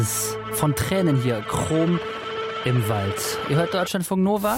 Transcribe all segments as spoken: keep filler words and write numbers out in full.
Von Tränen hier, Chrom im Wald. Ihr hört Deutschlandfunk Nova.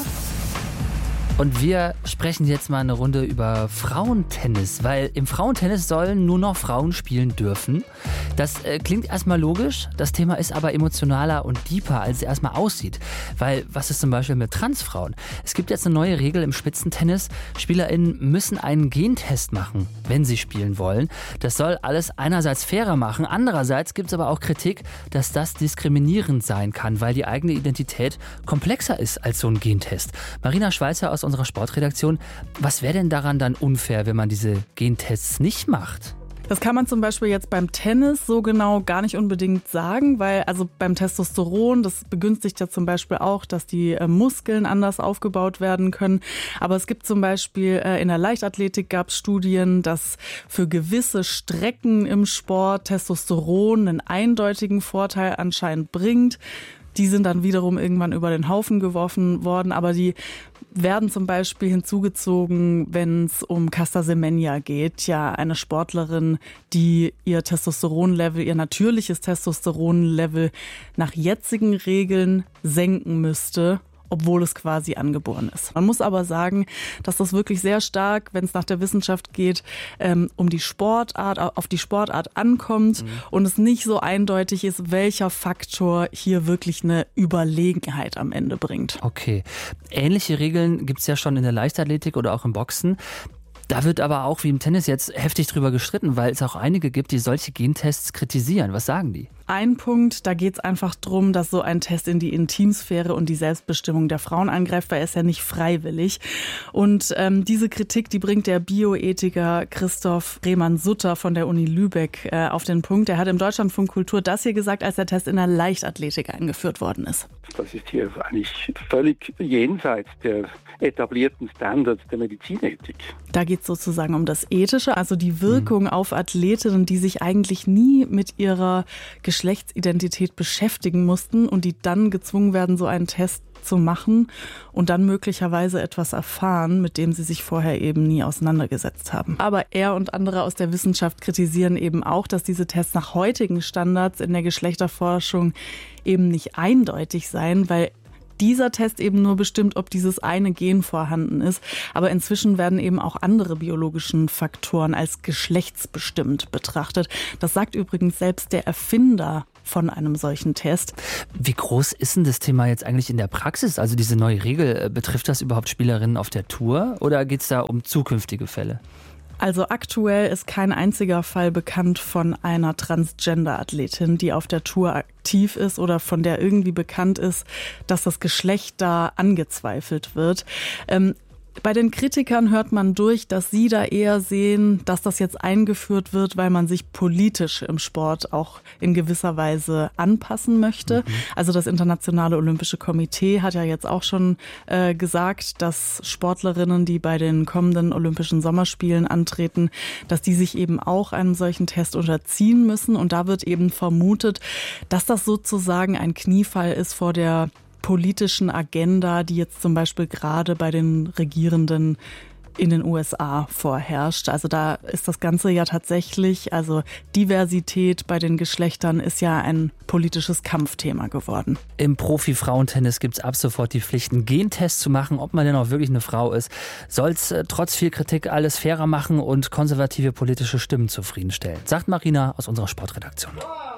Und wir sprechen jetzt mal eine Runde über Frauentennis, weil im Frauentennis sollen nur noch Frauen spielen dürfen. Das äh, klingt erstmal logisch, das Thema ist aber emotionaler und deeper, als es erstmal aussieht. Weil, was ist zum Beispiel mit Transfrauen? Es gibt jetzt eine neue Regel im Spitzentennis. SpielerInnen müssen einen Gentest machen, wenn sie spielen wollen. Das soll alles einerseits fairer machen, andererseits gibt es aber auch Kritik, dass das diskriminierend sein kann, weil die eigene Identität komplexer ist als so ein Gentest. Marina Schweizer aus unserer Sportredaktion. Was wäre denn daran dann unfair, wenn man diese Gentests nicht macht? Das kann man zum Beispiel jetzt beim Tennis so genau gar nicht unbedingt sagen, weil also beim Testosteron, das begünstigt ja zum Beispiel auch, dass die äh, Muskeln anders aufgebaut werden können. Aber es gibt zum Beispiel äh, in der Leichtathletik gab es Studien, dass für gewisse Strecken im Sport Testosteron einen eindeutigen Vorteil anscheinend bringt. Die sind dann wiederum irgendwann über den Haufen geworfen worden, aber die werden zum Beispiel hinzugezogen, wenn es um Caster Semenya geht, ja eine Sportlerin, die ihr Testosteronlevel, ihr natürliches Testosteronlevel nach jetzigen Regeln senken müsste, obwohl es quasi angeboren ist. Man muss aber sagen, dass das wirklich sehr stark, wenn es nach der Wissenschaft geht, ähm, um die Sportart, auf die Sportart ankommt mhm. und es nicht so eindeutig ist, welcher Faktor hier wirklich eine Überlegenheit am Ende bringt. Okay. Ähnliche Regeln gibt es ja schon in der Leichtathletik oder auch im Boxen. Da wird aber auch wie im Tennis jetzt heftig drüber gestritten, weil es auch einige gibt, die solche Gentests kritisieren. Was sagen die? Ein Punkt, da geht es einfach darum, dass so ein Test in die Intimsphäre und die Selbstbestimmung der Frauen angreift, weil er ist ja nicht freiwillig. Und ähm, diese Kritik, die bringt der Bioethiker Christoph Rehmann-Sutter von der Uni Lübeck äh, auf den Punkt. Er hat im Deutschlandfunk Kultur das hier gesagt, als der Test in der Leichtathletik eingeführt worden ist. Das ist hier eigentlich völlig jenseits der etablierten Standards der Medizinethik. Da geht es sozusagen um das Ethische, also die Wirkung mhm. auf Athletinnen, die sich eigentlich nie mit ihrer Geschlechtsidentität beschäftigen mussten und die dann gezwungen werden, so einen Test zu machen und dann möglicherweise etwas erfahren, mit dem sie sich vorher eben nie auseinandergesetzt haben. Aber er und andere aus der Wissenschaft kritisieren eben auch, dass diese Tests nach heutigen Standards in der Geschlechterforschung eben nicht eindeutig seien, weil dieser Test eben nur bestimmt, ob dieses eine Gen vorhanden ist. Aber inzwischen werden eben auch andere biologischen Faktoren als geschlechtsbestimmt betrachtet. Das sagt übrigens selbst der Erfinder von einem solchen Test. Wie groß ist denn das Thema jetzt eigentlich in der Praxis? Also diese neue Regel, betrifft das überhaupt Spielerinnen auf der Tour oder geht es da um zukünftige Fälle? Also aktuell ist kein einziger Fall bekannt von einer Transgender-Athletin, die auf der Tour aktiv ist oder von der irgendwie bekannt ist, dass das Geschlecht da angezweifelt wird. Ähm, Bei den Kritikern hört man durch, dass sie da eher sehen, dass das jetzt eingeführt wird, weil man sich politisch im Sport auch in gewisser Weise anpassen möchte. Mhm. Also das Internationale Olympische Komitee hat ja jetzt auch schon äh, gesagt, dass Sportlerinnen, die bei den kommenden Olympischen Sommerspielen antreten, dass die sich eben auch einem solchen Test unterziehen müssen. Und da wird eben vermutet, dass das sozusagen ein Kniefall ist vor der politischen Agenda, die jetzt zum Beispiel gerade bei den Regierenden in den U S A vorherrscht. Also da ist das Ganze ja tatsächlich, also Diversität bei den Geschlechtern ist ja ein politisches Kampfthema geworden. Im Profi-Frauentennis gibt es ab sofort die Pflicht, einen Gentest zu machen, ob man denn auch wirklich eine Frau ist. Soll es äh, trotz viel Kritik alles fairer machen und konservative politische Stimmen zufriedenstellen, sagt Marina aus unserer Sportredaktion.